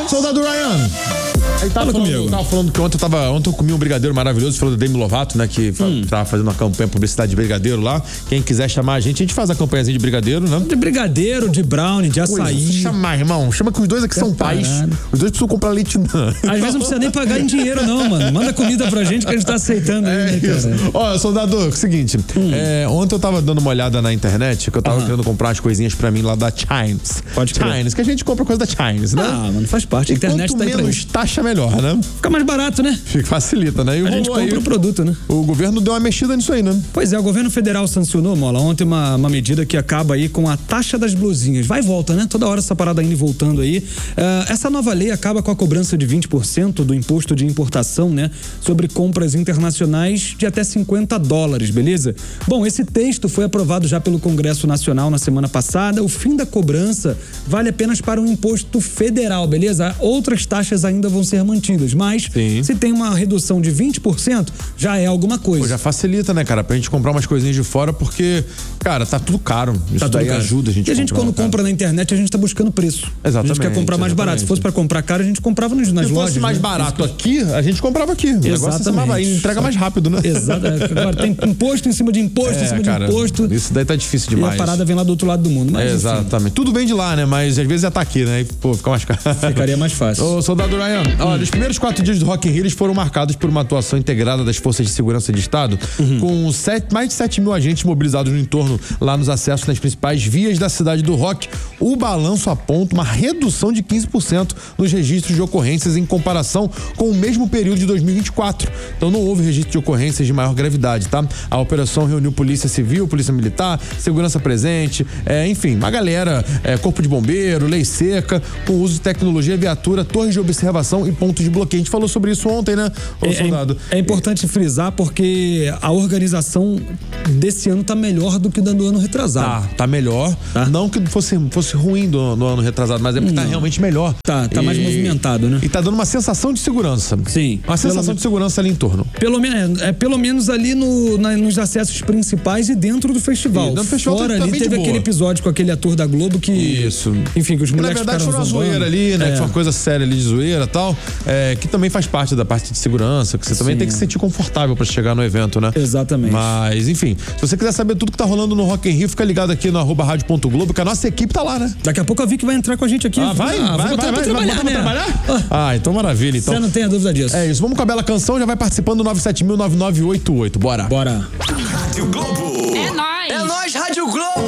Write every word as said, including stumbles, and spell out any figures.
Soldado Ryan. Aí tava falando, comigo. Tava falando que ontem eu tava. Ontem eu comi um brigadeiro maravilhoso, falou do Demi Lovato, né? Que hum. tava fazendo uma campanha publicidade de brigadeiro lá. Quem quiser chamar a gente, a gente faz a campanhazinha de brigadeiro, né? De brigadeiro, de brownie, de açaí. Coisa, chamar, irmão. Chama que os dois aqui são pais. Os dois precisam comprar leite não. Às vezes não precisa nem pagar em dinheiro, não, mano. Manda comida pra gente que a gente tá aceitando. É aí, né, isso. Ó, soldado, é o seguinte. Hum. É, ontem eu tava dando uma olhada na internet, que eu tava uhum. querendo comprar as coisinhas pra mim lá da Chines. Pode crer. Chines, que a gente compra coisa da Chines, né? Ah, mano, faz parte. A internet tá aí pra menos taxa, melhor, né? Fica mais barato, né? Facilita, né? E a gente compra aí, o produto, né? O governo deu uma mexida nisso aí, né? Pois é, o governo federal sancionou, Mola, ontem uma, uma medida que acaba aí com a taxa das blusinhas. Vai e volta, né? Toda hora essa parada indo e voltando aí. Uh, essa nova lei acaba com a cobrança de vinte por cento do imposto de importação, né? Sobre compras internacionais de até cinquenta dólares, beleza? Bom, esse texto foi aprovado já pelo Congresso Nacional na semana passada. O fim da cobrança vale apenas para o imposto federal, beleza? Outras taxas ainda vão ser mantidas, mas Sim. se tem uma redução de vinte por cento, já é alguma coisa. Pô, já facilita, né, cara? Pra gente comprar umas coisinhas de fora, porque, cara, tá tudo caro. Isso tá daí caro. ajuda a gente. E a gente, quando cara. compra na internet, a gente tá buscando preço. Exatamente. A gente quer comprar mais exatamente. barato. Se fosse pra comprar caro, a gente comprava nas, nas Se lojas. Se fosse mais né? barato aqui, a gente comprava aqui. O Exatamente. Aí entrega mais rápido, né? Exato. Agora tem imposto em cima de imposto, é, em cima cara, de imposto. Isso daí tá difícil demais. E a parada vem lá do outro lado do mundo. Mas, é, exatamente. Enfim. Tudo vem de lá, né? Mas às vezes já tá aqui, né? E, pô, fica mais caro. Ficaria mais fácil. Ô, soldado Ryan, hum. olha, os primeiros quatro dias do Rock in Rio eles foram marcados por uma atuação integrada das Forças de Segurança de Estado, uhum. com sete, mais de sete mil agentes mobilizados no entorno, lá nos acessos nas principais vias da cidade do rock. O balanço aponta uma redução de quinze por cento nos registros de ocorrências em comparação com o mesmo período de dois mil e vinte e quatro. Então não houve registro de ocorrências de maior gravidade, tá? A operação reuniu Polícia Civil, Polícia Militar, Segurança Presente, é, enfim, uma galera, é, Corpo de Bombeiro, Lei Seca, com uso de tecnologia, viatura, torres de observação e pontos de bloqueio. A gente falou sobre isso ontem, né, ô soldado? É, é importante frisar porque a organização desse ano tá melhor do que do ano retrasado. Tá, tá melhor. Tá? Não que fosse, fosse ruim do, do ano retrasado, mas é porque Não. tá realmente melhor. Tá, tá e, mais movimentado, né? E tá dando uma sensação de segurança. Sim. Uma sensação pelo, de segurança ali em torno. Pelo, é, pelo menos ali no, na, nos acessos principais e dentro do festival. E dentro do festival Fora ali teve aquele episódio com aquele ator da Globo que... Isso. Enfim, que os moleques Na verdade foi uma zoeira ali, né? É. Que foi uma coisa séria ali de zoeira e tal. É, que também faz parte da parte de segurança, que você também Sim. tem que se sentir confortável pra chegar no evento, né? Exatamente. Mas, enfim, se você quiser saber tudo que tá rolando no Rock in Rio, fica ligado aqui no arroba rádio ponto globo, que a nossa equipe tá lá, né? Daqui a pouco a Vicky vai entrar com a gente aqui. Ah, vai? Ah, vai, vai, vai, vai trabalhar, vai, né? trabalhar? Ah, então maravilha. Então. Você não tem a dúvida disso. É isso, vamos com a bela canção, já vai participando do nove sete mil, nove nove oito oito. Bora. Bora. Rádio Globo. É nóis. É nóis, Rádio Globo.